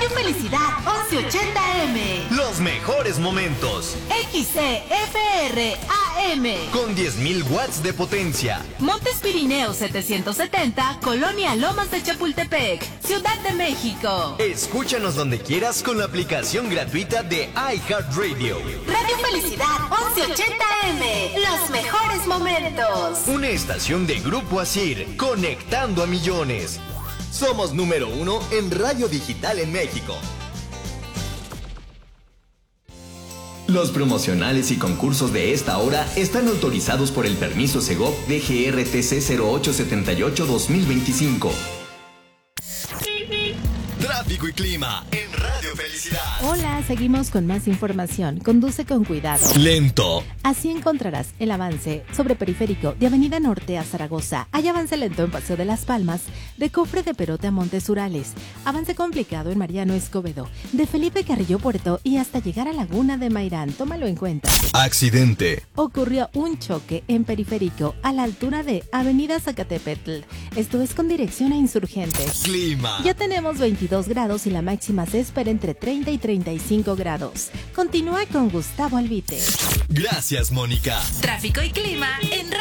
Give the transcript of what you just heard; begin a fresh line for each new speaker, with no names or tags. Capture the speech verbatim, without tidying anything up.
Radio Felicidad once ochenta eme.
Los mejores momentos.
X C F R A M.
Con diez mil watts de potencia.
Montes Pirineos setecientos setenta, Colonia Lomas de Chapultepec, Ciudad de México.
Escúchanos donde quieras con la aplicación gratuita de iHeartRadio.
Radio Felicidad once ochenta eme. Los mejores momentos.
Una estación de Grupo Asir, conectando a millones. Somos número uno en radio digital en México. Los promocionales y concursos de esta hora están autorizados por el permiso Segov D G R T C cero ocho setenta y ocho dos mil veinticinco. Tráfico y clima en Radio Felicidad.
Hola, seguimos con más información. Conduce con cuidado.
Lento.
Así encontrarás el avance sobre Periférico de Avenida Norte a Zaragoza. Hay avance lento en Paseo de las Palmas, de Cofre de Perote a Montes Urales. Avance complicado en Mariano Escobedo, de Felipe Carrillo Puerto y hasta llegar a Laguna de Mairán. Tómalo en cuenta.
Accidente.
Ocurrió un choque en Periférico a la altura de Avenida Zacatepetl. Esto es con dirección a Insurgentes.
Clima.
Ya tenemos veintidós grados y la máxima se espera entre treinta y treinta y cinco grados. Continúa con Gustavo Albite.
Gracias, Mónica.
Tráfico y clima en Radio